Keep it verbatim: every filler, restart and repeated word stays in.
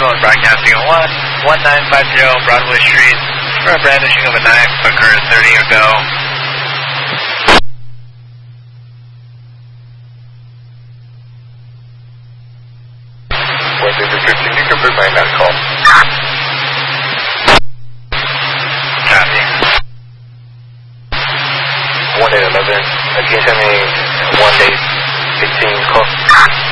Ambulance broadcasting on one one nine five zero Broadway Street. For a brandishing of a knife occurred thirty ago. one fifteen, you can put my last call. Copy. one eight eleven, can you send me one eight fifteen call?